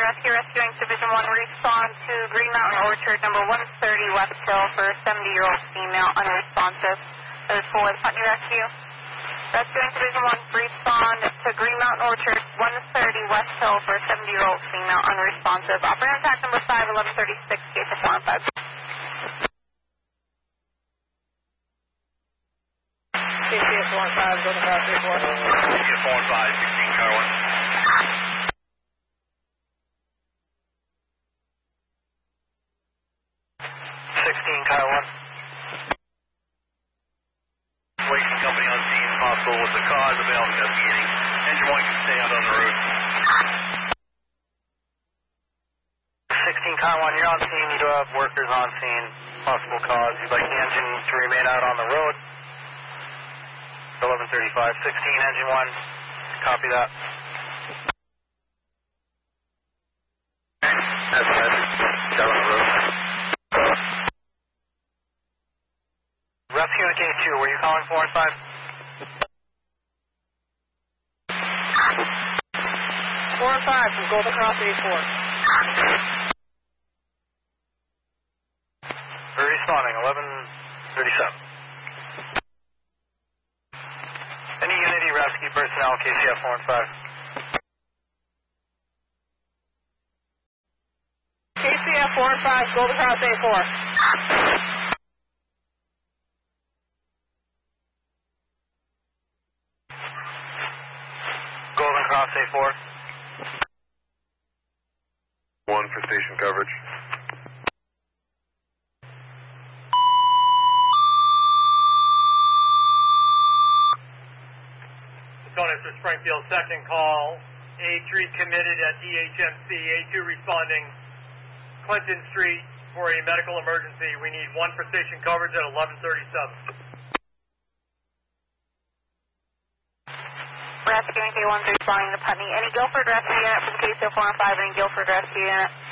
Rescue, rescuing Division 1, respond to Green Mountain Orchard, number 130 West Hill for a 70-year-old female, unresponsive. That is full with Putney Rescue. Rescuing Division 1, respond to Green Mountain Orchard, 130 West Hill for a 70-year-old female, unresponsive. Operator attack number 5, 1136, case of 4 and 5. KCF 4 and 5, go to 534. KCF 4 and 5, 16 car 1. 16 car 1. Waking company on scene, possible with the cause of L investigating. Engine 1 can stay out on the road. 16 car 1, you're on scene, you do have workers on scene, possible cause. You'd like the engine to remain out on the road. 1135, 16 engine 1, copy that. That's right, down on the road. Rescue at gate 2, were you calling 4 and 5? 4 and 5 from Golden Cross 84. We're responding, 1137. Any Unity rescue personnel, KCF 4 and 5. KCF 4 and 5, Golden Cross 84. Golden Cross A4. 1 for station coverage. Tony for Springfield, second call. A3 committed at DHMC. A2 responding Clinton Street for a medical emergency. We need 1 for station coverage at 1137. Rescuing K1 responding to Putney. Any Guilford Rescue unit for the case of 4 and 5, any Guilford Rescue unit?